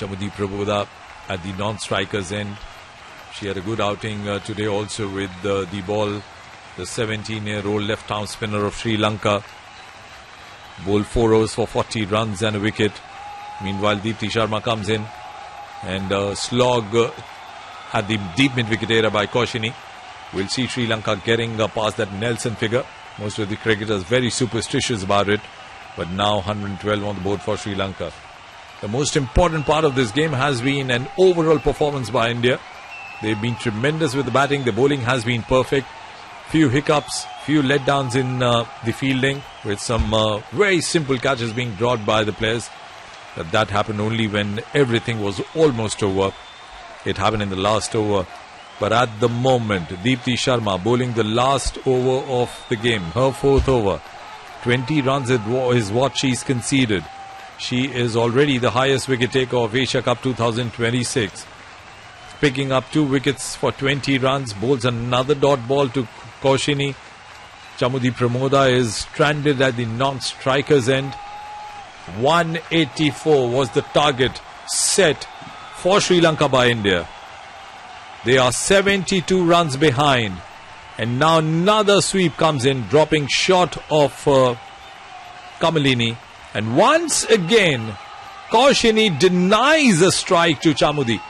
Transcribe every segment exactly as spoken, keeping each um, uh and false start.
Chamudeep Prabodha at the non-strikers end. She had a good outing uh, today also with uh, the ball. The seventeen-year-old left-arm spinner of Sri Lanka bowled four overs for forty runs and a wicket. Meanwhile, Deepti Sharma comes in and uh, slog uh, at the deep mid-wicket area by Kaushini. We'll see Sri Lanka getting uh, past that Nelson figure. Most of the cricketers very superstitious about it. But now one hundred twelve on the board for Sri Lanka. The most important part of this game has been an overall performance by India. They've been tremendous with the batting. The bowling has been perfect. Few hiccups, few letdowns in uh, the fielding with some uh, very simple catches being drawn by the players. But that happened only when everything was almost over. It happened in the last over. But at the moment, Deepti Sharma bowling the last over of the game, her fourth over. twenty runs is what she's conceded. She is already the highest wicket taker of Asia Cup twenty twenty-six. Picking up two wickets for twenty runs, bowls another dot ball to Kaushini. Chamudeep Prabodha is stranded at the non-strikers end. one eighty-four was the target set for Sri Lanka by India. They are seventy-two runs behind. And now another sweep comes in, dropping short of uh, Kamalini. And once again, Kaushini denies a strike to Chamudeep.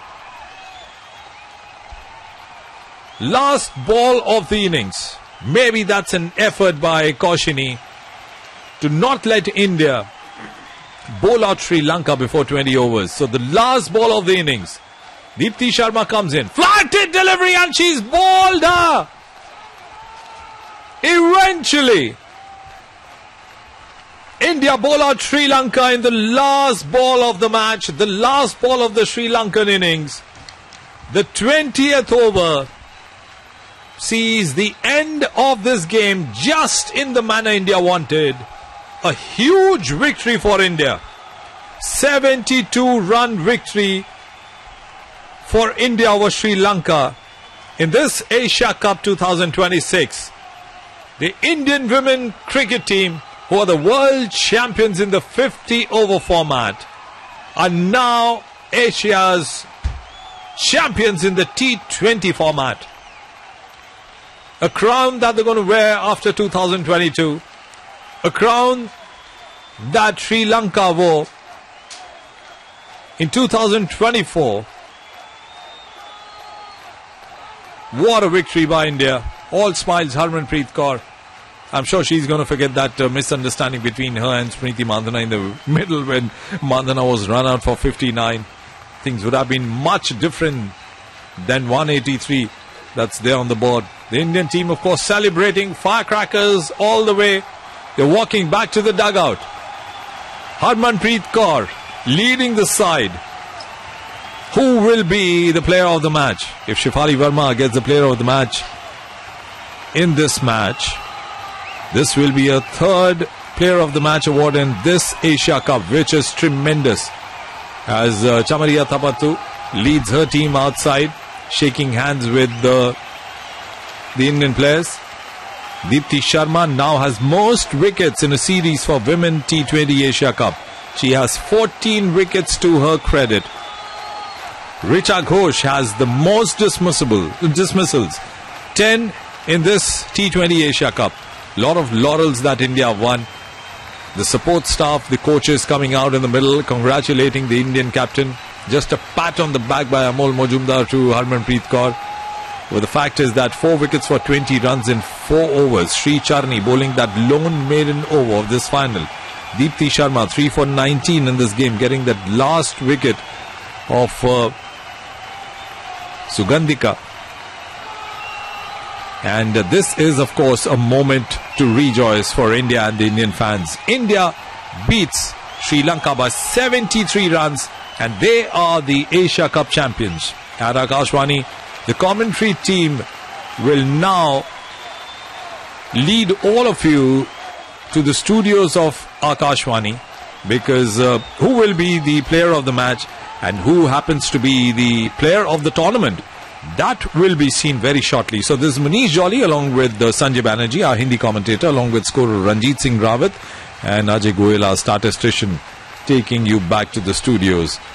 Last ball of the innings. Maybe that's an effort by Kaushini to not let India bowl out Sri Lanka before twenty overs. So the last ball of the innings. Deepti Sharma comes in. Flat-hit delivery and she's bowled her. Eventually, India bowl out Sri Lanka in the last ball of the match. The last ball of the Sri Lankan innings. The twentieth over sees the end of this game just in the manner India wanted. A huge victory for India. seventy-two run victory for India over Sri Lanka in this Asia Cup twenty twenty-six. The Indian women cricket team, who are the world champions in the fifty over format, are now Asia's champions in the T twenty format. A crown that they're going to wear after two thousand twenty-two. A crown that Sri Lanka wore in two thousand twenty-four. What a victory by India. All smiles, Harmanpreet Kaur. I'm sure she's going to forget that uh, misunderstanding between her and Smriti Mandhana in the middle when Mandhana was run out for fifty-nine. Things would have been much different than one eighty-three that's there on the board. The Indian team, of course, celebrating, firecrackers all the way. They're walking back to the dugout. Harmanpreet Kaur leading the side. Who will be the player of the match? If Shefali Verma gets the player of the match in this match, this will be a third player of the match award in this Asia Cup, which is tremendous. As uh, Chamaria Thapattu leads her team outside, shaking hands with the, the Indian players. Deepti Sharma now has most wickets in a series for Women T twenty Asia Cup. She has fourteen wickets to her credit. Richa Ghosh has the most dismissible, dismissals, ten in this T twenty Asia Cup. Lot of laurels that India won. The support staff, the coaches coming out in the middle, congratulating the Indian captain. Just a pat on the back by Amol Majumdar to Harmanpreet Kaur. Well, the fact is that four wickets for twenty runs in four overs. Sri Charni bowling that lone maiden over of this final. Deepti Sharma three for nineteen in this game, getting that last wicket of uh, Sugandhika. And uh, this is, of course, a moment to rejoice for India and the Indian fans. India beats Sri Lanka by seventy-three runs and they are the Asia Cup champions. At Akashvani, the commentary team will now lead all of you to the studios of Akashvani, because uh, who will be the player of the match and who happens to be the player of the tournament, that will be seen very shortly. So this is Manish Jolly along with uh, Sanjay Banerjee, our Hindi commentator, along with scorer Ranjit Singh Rawat and Ajay Goyal, our statistician, taking you back to the studios.